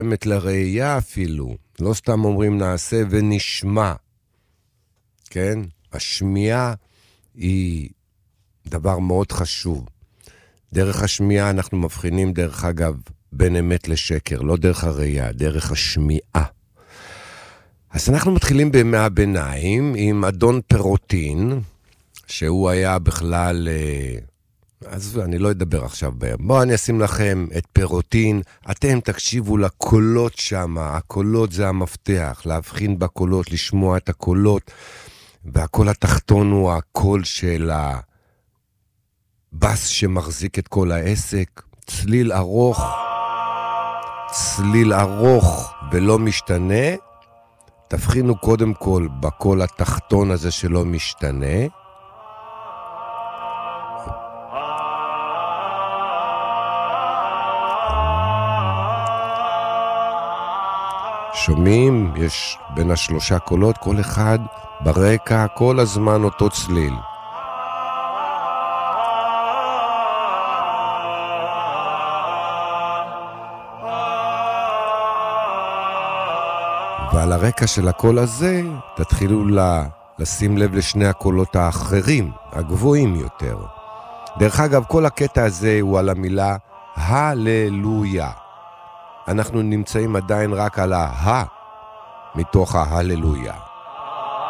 באמת לראייה אפילו. לא סתם אומרים נעשה ונשמע. כן? השמיעה היא דבר מאוד חשוב. דרך השמיעה אנחנו מבחינים דרך אגב בין אמת לשקר, לא דרך הראייה, דרך השמיעה. אז אנחנו מתחילים בימי הביניים עם אדון פירוטין, שהוא היה בכלל, אז אני לא אדבר עכשיו בהם. בואו אני אשים לכם את פירוטין, אתם תקשיבו לקולות שם, הקולות זה המפתח, להבחין בקולות, לשמוע את הקולות, והקול התחתון הוא הקול של הבס שמחזיק את כל העסק, צליל ארוך ולא משתנה. תבחינו קודם כל בקול התחתון הזה שלא משתנה. שומעים? יש בין השלושה קולות, כל אחד ברקע, כל הזמן אותו צליל. ועל הרקע של הקול הזה תתחילו לשים לב לשני הקולות האחרים, הגבוהים יותר. דרך אגב, כל הקטע הזה הוא על המילה הללויה. אנחנו נמצאים עדיין רק על מתוך ההללויה.